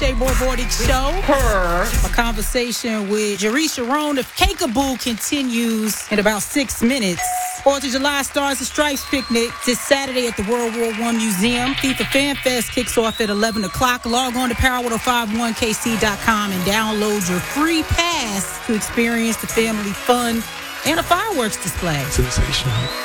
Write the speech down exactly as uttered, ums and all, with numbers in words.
Shea Borbordic Show. Her. A conversation with Jerry Sharon of Cakaboo continues in about six minutes. Fourth of July Stars and Stripes picnic this Saturday at the World War One Museum. FIFA Fan Fest kicks off at eleven o'clock. Log on to power one oh five point one K C dot com and download your free pass to experience the family fun and a fireworks display. Sensational.